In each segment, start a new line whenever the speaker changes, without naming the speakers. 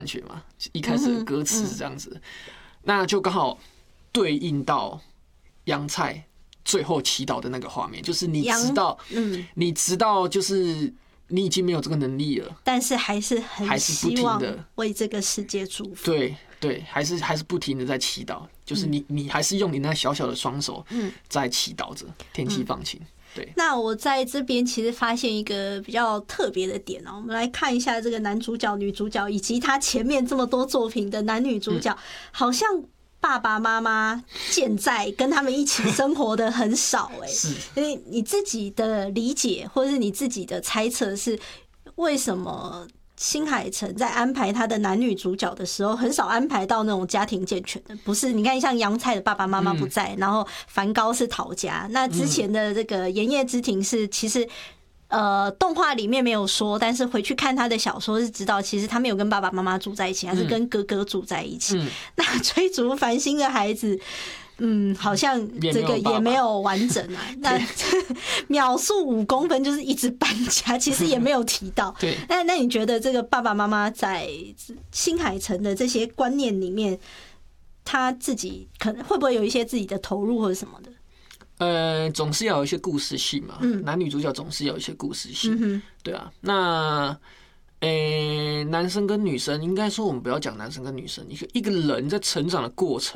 觉嘛，一开始的歌词是这样子，那就刚好对应到杨菜最后祈祷的那个画面，就是你知道，就是你已经没有这个能力了，
但是还是很希望为这个世界祝福。
对，还是不停的在祈祷，就是你还是用你那小小的双手在祈祷着天气放晴。对，
那我在这边其实发现一个比较特别的点哦，我们来看一下这个男主角、女主角以及他前面这么多作品的男女主角，好像爸爸妈妈健在跟他们一起生活的很少
是，
所以你自己的理解或是你自己的猜测是为什么新海诚在安排他的男女主角的时候，很少安排到那种家庭健全的。不是，你看像杨菜的爸爸妈妈不在，然后梵高是逃家。那之前的这个《盐业之庭》是其实动画里面没有说，但是回去看他的小说是知道，其实他没有跟爸爸妈妈住在一起，他是跟哥哥住在一起。那追逐繁星的孩子。好像这个也没有完整啊。那秒速5公分就是一直搬家，其实也没有提到。
对。
那你觉得这个爸爸妈妈在新海诚的这些观念里面，他自己可能会不会有一些自己的投入或者什么的？
总是要有一些故事性嘛。男女主角总是要有一些故事性。对啊。那男生跟女生，应该说我们不要讲男生跟女生，一个人在成长的过程，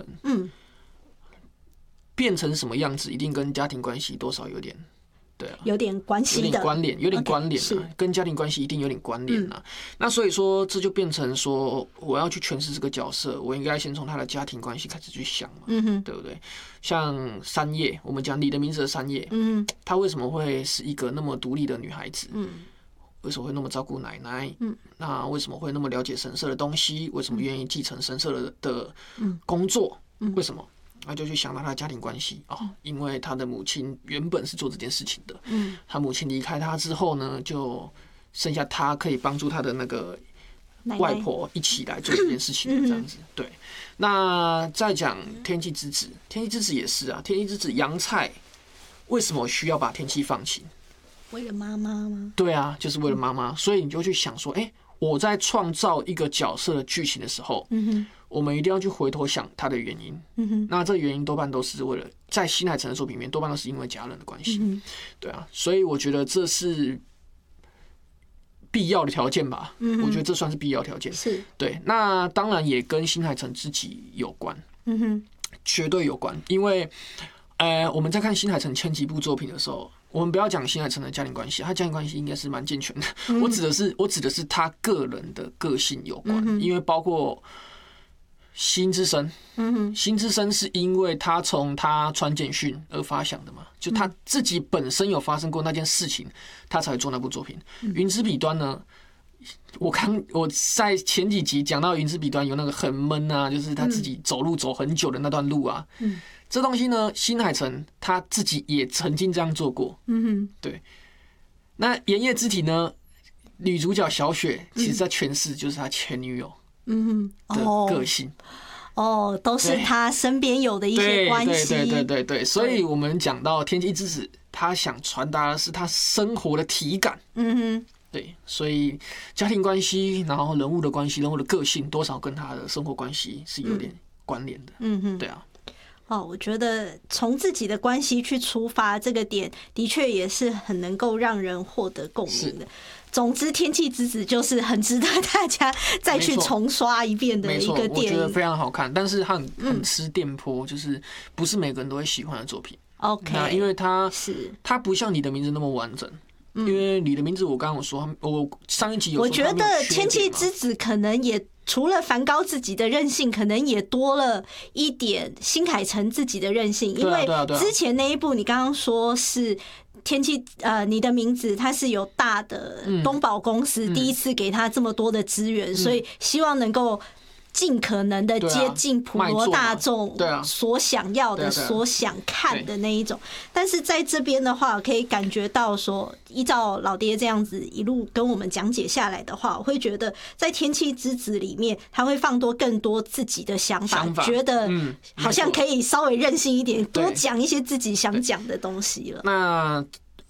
变成什么样子，一定跟家庭关系多少有点，对啊，
有点关系的，
有点关联啊，跟家庭关系一定有点关联啊。那所以说，这就变成说，我要去诠释这个角色，我应该先从他的家庭关系开始去想嘛，对不对？像三叶，我们讲你的名字的三叶，她为什么会是一个那么独立的女孩子？为什么会那么照顾奶奶？那为什么会那么了解神社的东西？为什么愿意继承神社的工作？为什么？他就去想到他的家庭关系因为他的母亲原本是做这件事情的，他母亲离开他之后呢，就剩下他可以帮助他的那个外婆一起来做这件事情的这样子。对，那再讲天气之子，天气之子也是啊，天气之子杨菜为什么需要把天气放晴？
为了妈妈吗？
对啊，就是为了妈妈，所以你就去想说，我在创造一个角色的剧情的时候，我们一定要去回头想他的原因。那这个原因多半都是为了在新海诚的作品里面，多半都是因为家人的关系。对啊，所以我觉得这是必要的条件吧。我觉得这算是必要条件。
是，
对。那当然也跟新海诚自己有关。绝对有关，因为我们在看新海诚前几部作品的时候。我们不要讲新海诚的家庭关系，他家庭关系应该是蛮健全的。我指的是他个人的个性有关，因为包括心之声，心之声是因为他从他传简讯而发想的嘛，就他自己本身有发生过那件事情，他才会做那部作品。云之彼端呢？我在前几集讲到云之彼端有那个很闷啊，就是他自己走路走很久的那段路啊。这东西呢，新海诚他自己也曾经这样做过。对。那盐业之体呢，女主角小雪，其实在诠释就是他前女友的个性。
都是他身边有的一些关系。
对。所以我们讲到天气之子，他想传达的是他生活的体感。对，所以家庭关系，然后人物的关系，人物的个性，多少跟他的生活关系是有点关联的。对啊。
我觉得从自己的关系去出发，这个点的确也是很能够让人获得共鸣的。总之，《天气之子》就是很值得大家再去重刷一遍的一个电影，
我觉得非常好看，但是它很吃电波，就是不是每个人都会喜欢的作品。
OK，
那因为它不像你的名字那么完整。因为你的名字，我刚刚说，我上一集有说，
我觉得《天气之子》可能也除了梵高自己的任性，可能也多了一点新海诚自己的任性。因为之前那一部你刚刚说是天气，你的名字，它是有大的东宝公司第一次给他这么多的资源，所以希望能够尽可能的接近普罗大众所想要的、所想看的那一种。但是在这边的话，可以感觉到说，依照老爹这样子一路跟我们讲解下来的话，我会觉得在《天气之子》里面，他会放多更多自己的想法，觉得好像可以稍微任性一点，多讲一些自己想讲的东西了。
那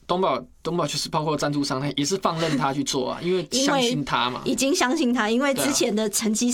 东宝就是包括赞助商，也是放任他去做啊，因为相信他嘛，
已经相信他，因为之前的成绩